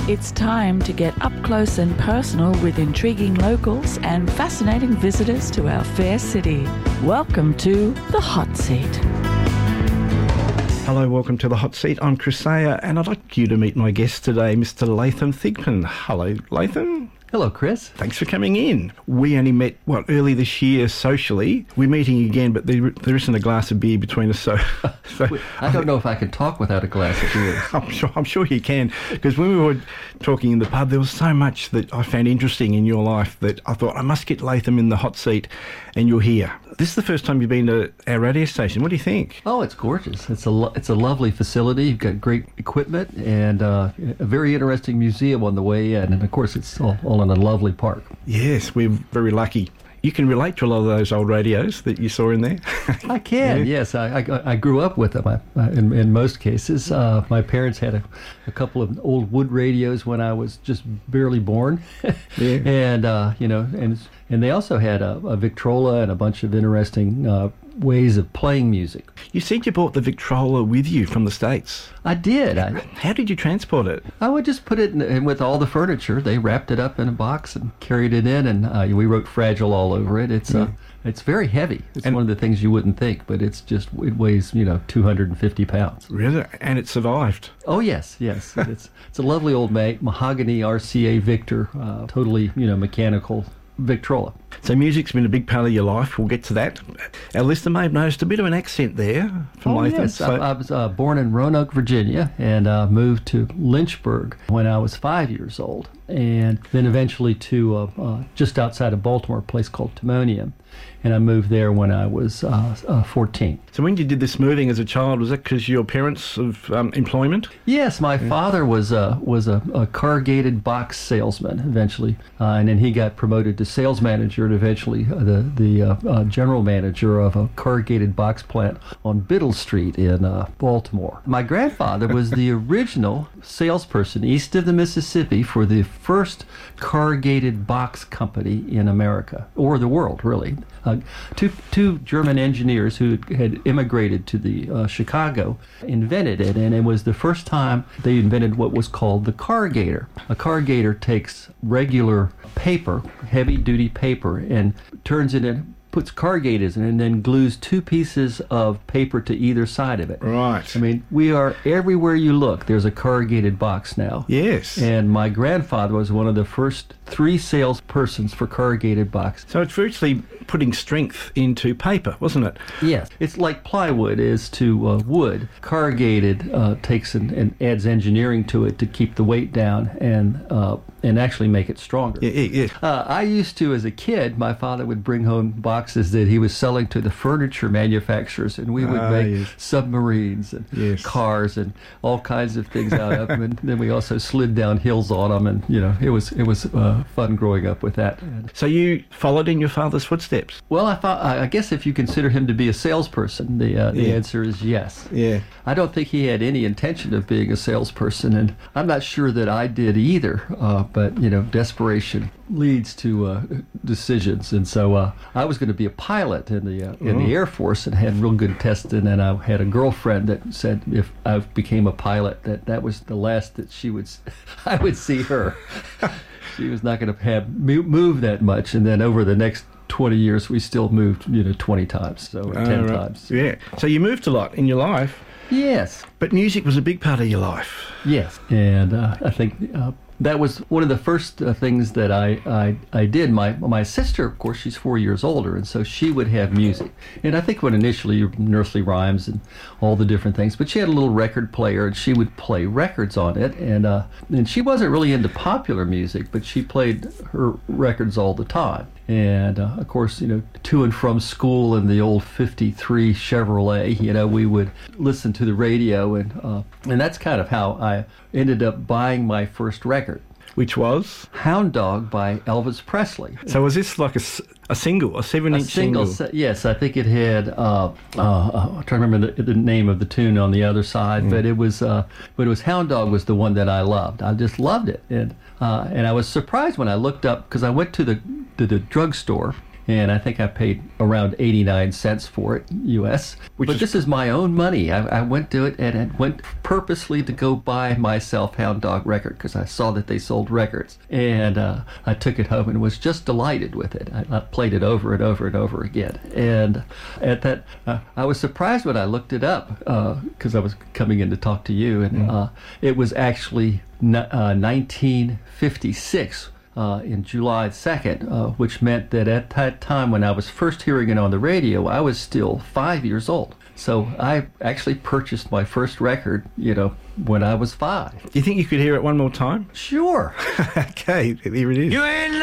It's time to get up close and personal with intriguing locals and fascinating visitors to our fair city. Welcome to The Hot Seat. Hello, welcome to The Hot Seat. I'm Chris Sayer, and I'd like you to meet my guest today, Mr. Latham Thigpen. Hello, Latham. Hello, Chris. Thanks for coming in. We only met, early this year socially. We're meeting again, but there isn't a glass of beer between us, so I don't know if I can talk without a glass of beer. I'm sure you can, because when we were talking in the pub, there was so much that I found interesting in your life that I thought I must get Latham in the hot seat, and you're here. This is the first time you've been to our radio station. What do you think? Oh, it's gorgeous. It's a lovely facility. You've got great equipment and a very interesting museum on the way in. And, of course, it's all in a lovely park. Yes, we're very lucky. You can relate to a lot of those old radios that you saw in there. I can, yeah. Yes. I grew up with them in most cases. My parents had a couple of old wood radios when I was just barely born. Yeah. And they also had a Victrola and a bunch of interesting ways of playing music. You said you brought the Victrola with you from the States. I did. How did you transport it? I would just put it in with all the furniture. They wrapped it up in a box and carried it in, and we wrote Fragile all over it. It's very heavy. It's one of the things you wouldn't think, but it weighs 250 pounds. Really? And it survived? Oh yes. It's a lovely old mahogany RCA Victor, totally mechanical Victrola. So music's been a big part of your life. We'll get to that. Our listener may have noticed a bit of an accent there from Latham. Yes. I was born in Roanoke, Virginia, and moved to Lynchburg when I was 5 years old, and then eventually to just outside of Baltimore, a place called Timonium. And I moved there when I was 14. So when you did this moving as a child, was that because your parents of employment? Yes, my father was a corrugated box salesman eventually, and then he got promoted to sales manager and eventually the general manager of a corrugated box plant on Biddle Street in Baltimore. My grandfather was the original salesperson east of the Mississippi for the first corrugated box company in America, or the world, really. Two German engineers who had immigrated to the Chicago invented it, and it was the first time they invented what was called the corrugator. A corrugator takes regular paper, heavy-duty paper, and turns it in, puts corrugators in it, and then glues two pieces of paper to either side of it. Right. I mean, we are everywhere you look. There's a corrugated box now. Yes. And my grandfather was one of the first 3 salespersons for corrugated box. So it's virtually putting strength into paper, wasn't it? Yes. It's like plywood is to wood. Corrugated takes and adds engineering to it to keep the weight down and actually make it stronger. Yeah. I used to, as a kid, my father would bring home boxes that he was selling to the furniture manufacturers, and we would make submarines and cars and all kinds of things out of them. And then we also slid down hills on them, and it was fun growing up with that. So you followed in your father's footsteps? Well, I guess if you consider him to be a salesperson, the answer is yes. Yeah. I don't think he had any intention of being a salesperson, and I'm not sure that I did either. But desperation leads to decisions, and so I was going to be a pilot in the Air Force and had real good testing, and I had a girlfriend that said if I became a pilot that was the last that I would see her. She was not going to move that much, and then over the next 20 years we still moved 20 times, so 10 times. Yeah. So you moved a lot in your life. Yes. But music was a big part of your life. Yes. And I think that was one of the first things that I did. My sister, of course, she's 4 years older, and so she would have music. And I think when initially nursery rhymes and all the different things, but she had a little record player, and she would play records on it. And she wasn't really into popular music, but she played her records all the time. And of course, to and from school in the old '53 Chevrolet, we would listen to the radio, and that's kind of how I ended up buying my first record, which was Hound Dog by Elvis Presley. So was this like a single, a 7-inch single? Yes, I think it had. I'm trying to remember the name of the tune on the other side, but it was Hound Dog was the one that I loved. I just loved it, and I was surprised when I looked up, because I went to the drugstore and I think I paid around 89 cents for it, U.S. But this is my own money. I went to it and I went purposely to go buy myself Hound Dog record because I saw that they sold records. And I took it home and was just delighted with it. I played it over and over and over again. And at that, I was surprised when I looked it up because I was coming in to talk to you. And it was actually 1956. In July 2nd, which meant that at that time when I was first hearing it on the radio, I was still 5 years old. So I actually purchased my first record, when I was 5. Do you think you could hear it one more time? Sure. Okay, here it is. You ain't